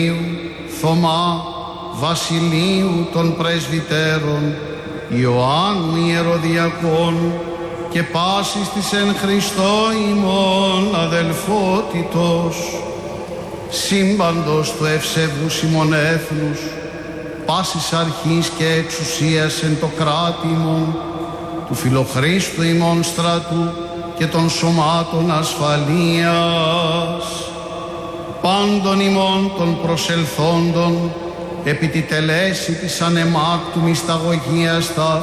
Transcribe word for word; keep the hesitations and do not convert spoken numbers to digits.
Θωμά, Βασιλείου των Πρεσβυτέρων, Ιωάννου Ιεροδιακών και πάσης της εν Χριστώ ημών αδελφότητος, σύμπαντος του ευσεβούς ημών έθνους, πάσης αρχής και εξουσίας εν το κράτη ημών, του Φιλοχρίστου ημών στρατού και των σωμάτων ασφαλείας, πάντων ημών των προσελθόντων, επί τη τελέση της ανεμάκτου μυσταγωγίας τα